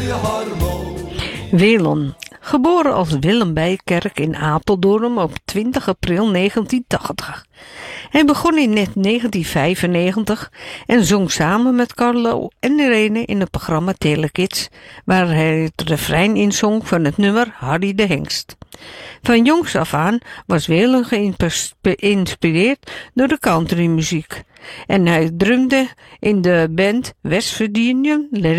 Welon. Geboren als Willem Bijkerk in Apeldoorn op 20 april 1980. Hij begon in 1995 en zong samen met Carlo en Irene in het programma Telekids, waar hij het refrein inzong van het nummer Harry de Hengst. Van jongs af aan was Welon geïnspireerd door de countrymuziek en hij drumde in de band West Virginia